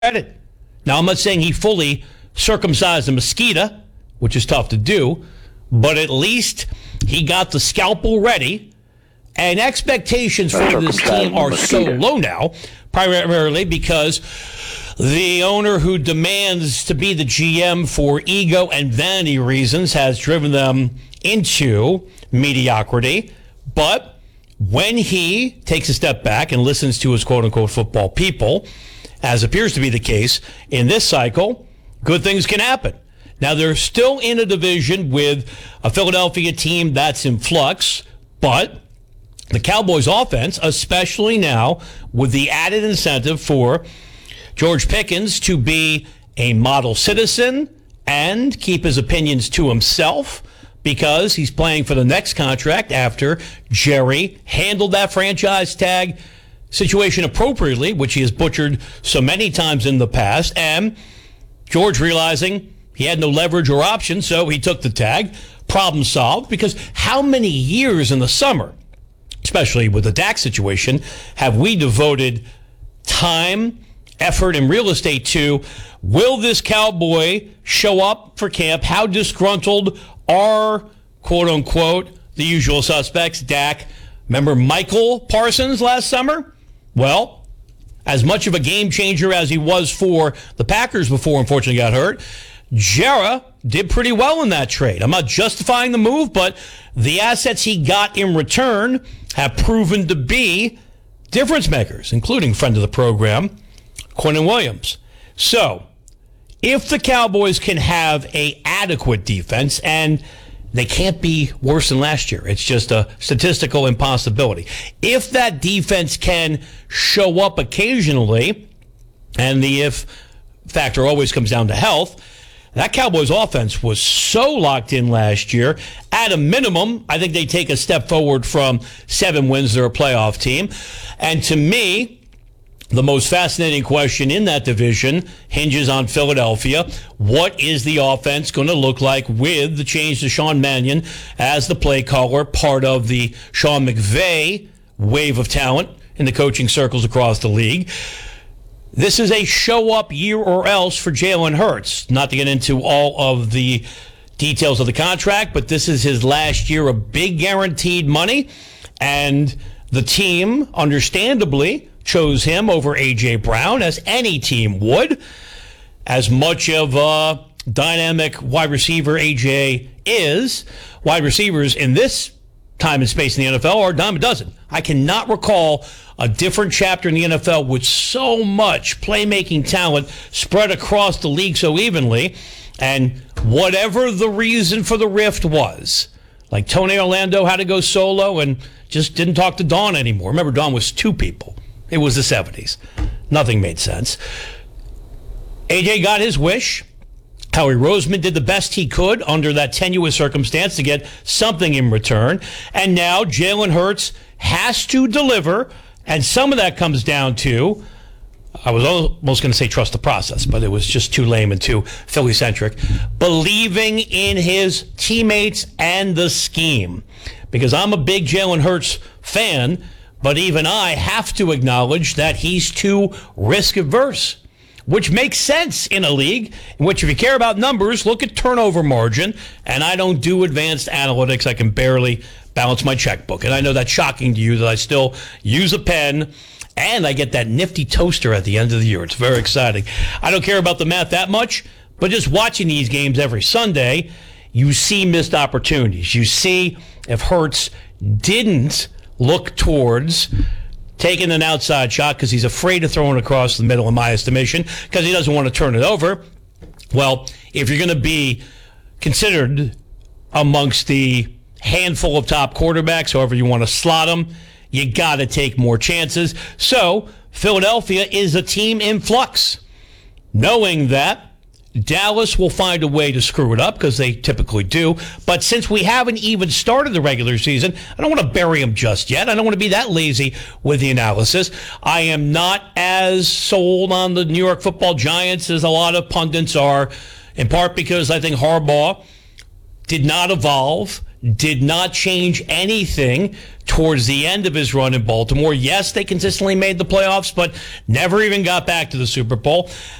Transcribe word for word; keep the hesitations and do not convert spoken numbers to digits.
credit. Now, I'm not saying he fully circumcised a mosquito, which is tough to do, but at least he got the scalpel ready. And expectations for this team are so low now, primarily because the owner who demands to be the G M for ego and vanity reasons has driven them into mediocrity. But when he takes a step back and listens to his quote-unquote football people, as appears to be the case in this cycle, good things can happen. Now, they're still in a division with a Philadelphia team that's in flux, but the Cowboys offense, especially now with the added incentive for George Pickens to be a model citizen and keep his opinions to himself because he's playing for the next contract after Jerry handled that franchise tag situation appropriately, which he has butchered so many times in the past, and George realizing he had no leverage or option, so he took the tag. Problem solved, because how many years in the summer, especially with the Dak situation, have we devoted time, effort, and real estate to, will this Cowboy show up for camp? How disgruntled are, quote-unquote, the usual suspects? Dak, remember Michael Parsons last summer? Well, as much of a game changer as he was for the Packers before, unfortunately, got hurt, Jera did pretty well in that trade. I'm not justifying the move, but the assets he got in return have proven to be difference makers, including friend of the program, Quinnen Williams. So, if the Cowboys can have a adequate defense, and they can't be worse than last year, it's just a statistical impossibility. If that defense can show up occasionally, and the if factor always comes down to health, that Cowboys offense was so locked in last year. At a minimum, I think they take a step forward from seven wins. They're a playoff team. And to me, the most fascinating question in that division hinges on Philadelphia. What is the offense going to look like with the change to Sean Mannion as the play caller, part of the Sean McVay wave of talent in the coaching circles across the league? This is a show-up year or else for Jalen Hurts. Not to get into all of the details of the contract, but this is his last year of big guaranteed money, and the team, understandably, chose him over A J. Brown, as any team would. As much of a dynamic wide receiver A J is, wide receivers in this time and space in the N F L are a dime a dozen. I cannot recall a different chapter in the N F L with so much playmaking talent spread across the league so evenly. And whatever the reason for the rift was, like Tony Orlando had to go solo and just didn't talk to Don anymore. Remember, Don was two people. It was the seventies. Nothing made sense. A J got his wish. Howie Roseman did the best he could under that tenuous circumstance to get something in return. And now Jalen Hurts has to deliver. And some of that comes down to, I was almost going to say trust the process, but it was just too lame and too Philly-centric, believing in his teammates and the scheme. Because I'm a big Jalen Hurts fan, but even I have to acknowledge that he's too risk-averse, which makes sense in a league in which, if you care about numbers, look at turnover margin. And I don't do advanced analytics. I can barely balance my checkbook. And I know that's shocking to you that I still use a pen, and I get that nifty toaster at the end of the year. It's very exciting. I don't care about the math that much, but just watching these games every Sunday, you see missed opportunities. You see if Hurts didn't look towards taking an outside shot because he's afraid to throw it across the middle, in my estimation, because he doesn't want to turn it over. Well, if you're going to be considered amongst the handful of top quarterbacks, however you want to slot them, you got to take more chances. So Philadelphia is a team in flux, knowing that Dallas will find a way to screw it up, because they typically do. But since we haven't even started the regular season, I don't want to bury them just yet. I don't want to be that lazy with the analysis. I am not as sold on the New York Football Giants as a lot of pundits are, in part because I think Harbaugh did not evolve, did not change anything towards the end of his run in Baltimore. Yes, they consistently made the playoffs, but never even got back to the Super Bowl.